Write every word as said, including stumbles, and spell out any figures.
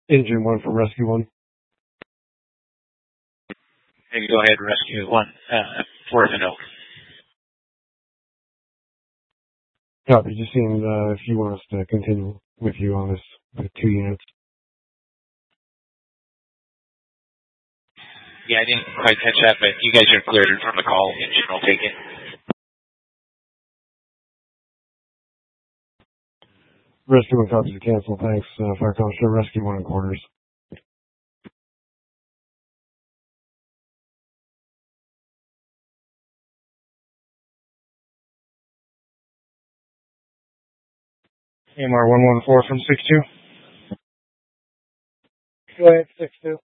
Engine one for Rescue one. Maybe go ahead, Rescue one, uh, for the note. Copy. Just seeing uh, if you want us to continue with you on this with two units. Yeah, I didn't quite catch that, but you guys are cleared from the call. Engine will take it. Rescue one copies to cancel. Thanks. Uh, Fire Commissioner, Rescue one in quarters. A M R one one four from six two. Go ahead, six two.